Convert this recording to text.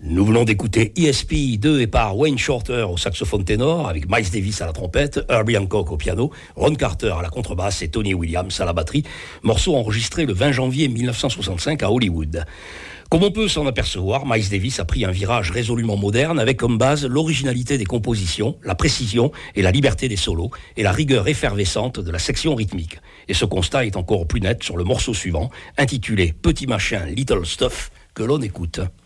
Nous venons d'écouter ESP de et par Wayne Shorter au saxophone ténor, avec Miles Davis à la trompette, Herbie Hancock au piano, Ron Carter à la contrebasse et Tony Williams à la batterie, morceau enregistré le 20 janvier 1965 à Hollywood. Comme on peut s'en apercevoir, Miles Davis a pris un virage résolument moderne avec comme base l'originalité des compositions, la précision et la liberté des solos et la rigueur effervescente de la section rythmique. Et ce constat est encore plus net sur le morceau suivant, intitulé Petit Machin, Little Stuff, que l'on écoute.